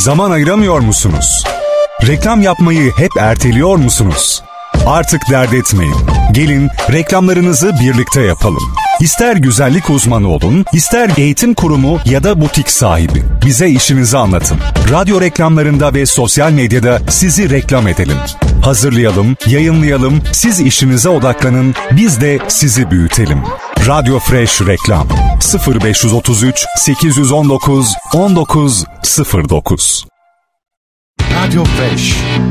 Zaman ayıramıyor musunuz? Reklam yapmayı hep erteliyor musunuz? Artık dert etmeyin. Gelin reklamlarınızı birlikte yapalım. İster güzellik uzmanı olun, ister eğitim kurumu ya da butik sahibi. Bize işinizi anlatın. Radyo reklamlarında ve sosyal medyada sizi reklam edelim. Hazırlayalım, yayınlayalım, siz işinize odaklanın, biz de sizi büyütelim. Radyo Fresh Reklam 0533 819 1909. Radyo Fresh